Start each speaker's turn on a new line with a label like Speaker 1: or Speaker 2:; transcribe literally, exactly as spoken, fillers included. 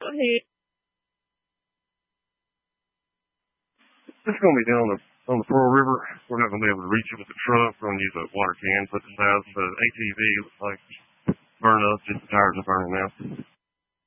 Speaker 1: Go ahead.
Speaker 2: It's going to be down on the on the Pearl River. We're not going to be able to reach it with the truck. We're going to use a water can. Put this out. The A T V looks like burn up. Just the tires are burning now.